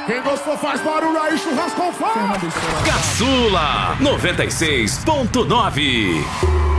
Quem gostou faz barulho aí, churrasco com fogo. Caçula 96.9.